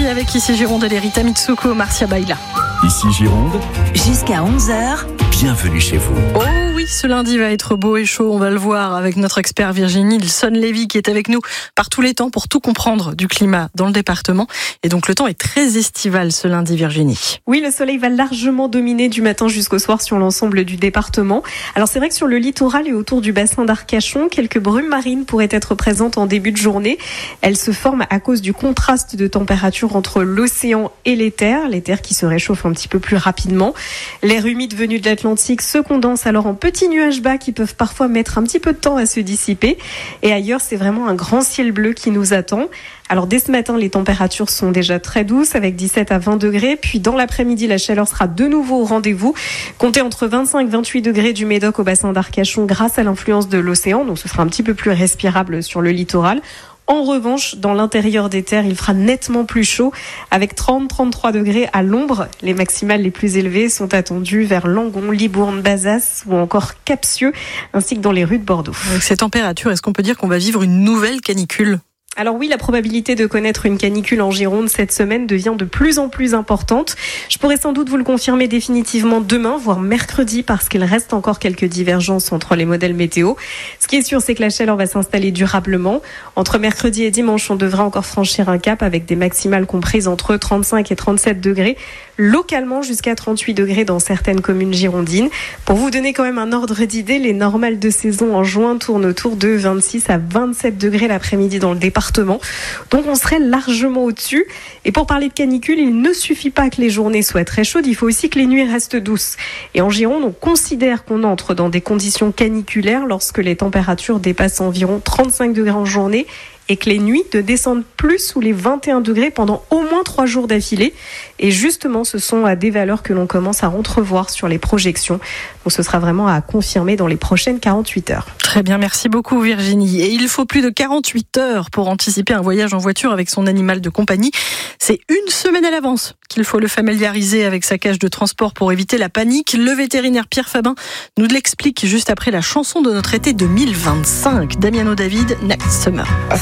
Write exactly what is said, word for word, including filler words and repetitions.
lundi avec ici Gironde et Rita Mitsuko, Marcia Baila. Ici Gironde. Jusqu'à onze heures. Bienvenue chez vous. Oh oui, ce lundi va être beau et chaud. On va le voir avec notre expert Virginie Nilsson-Lévy qui est avec nous par tous les temps pour tout comprendre du climat dans le département. Et donc le temps est très estival ce lundi, Virginie. Oui, le soleil va largement dominer du matin jusqu'au soir sur l'ensemble du département. Alors c'est vrai que sur le littoral et autour du bassin d'Arcachon, quelques brumes marines pourraient être présentes en début de journée. Elles se forment à cause du contraste de température entre l'océan et les terres, les terres qui se réchauffent un petit peu plus rapidement. L'air humide venu de l'Atlantique se condense alors en petits nuages bas qui peuvent parfois mettre un petit peu de temps à se dissiper. Et ailleurs, c'est vraiment un grand ciel bleu qui nous attend. Alors dès ce matin, les températures sont déjà très douces avec dix-sept à vingt degrés. Puis dans l'après-midi, la chaleur sera de nouveau au rendez-vous. Comptez entre vingt-cinq et vingt-huit degrés du Médoc au bassin d'Arcachon grâce à l'influence de l'océan. Donc ce sera un petit peu plus respirable sur le littoral. En revanche, dans l'intérieur des terres, il fera nettement plus chaud avec trente à trente-trois degrés à l'ombre. Les maximales les plus élevées sont attendues vers Langon, Libourne, Bazas ou encore Capsieux, ainsi que dans les rues de Bordeaux. Avec ces températures, est-ce qu'on peut dire qu'on va vivre une nouvelle canicule ? Alors oui, la probabilité de connaître une canicule en Gironde cette semaine devient de plus en plus importante. Je pourrais sans doute vous le confirmer définitivement demain, voire mercredi, parce qu'il reste encore quelques divergences entre les modèles météo. Ce qui est sûr, c'est que la chaleur va s'installer durablement. Entre mercredi et dimanche, on devra encore franchir un cap avec des maximales comprises entre trente-cinq et trente-sept degrés, localement jusqu'à trente-huit degrés dans certaines communes girondines. Pour vous donner quand même un ordre d'idée, les normales de saison en juin tournent autour de vingt-six à vingt-sept degrés l'après-midi dans le département. Donc on serait largement au-dessus. Et pour parler de canicule, il ne suffit pas que les journées soient très chaudes, il faut aussi que les nuits restent douces. Et en Gironde, on considère qu'on entre dans des conditions caniculaires lorsque les températures dépassent environ trente-cinq degrés en journée et que les nuits ne descendent plus sous les vingt et un degrés pendant au moins trois jours d'affilée. Et justement, ce sont des valeurs que l'on commence à entrevoir sur les projections. Donc ce sera vraiment à confirmer dans les prochaines quarante-huit heures. Très bien, merci beaucoup Virginie. Et il faut plus de quarante-huit heures pour anticiper un voyage en voiture avec son animal de compagnie. C'est une semaine à l'avance qu'il faut le familiariser avec sa cage de transport pour éviter la panique. Le vétérinaire Pierre Fabin nous l'explique juste après la chanson de notre été deux mille vingt-cinq. Damiano David, Next Summer.